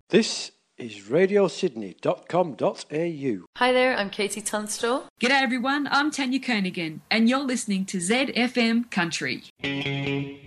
This is radiosydney.com.au. Hi there, I'm Katie Tunstall. G'day everyone, I'm Tanya Kernaghan and you're listening to ZFM Country.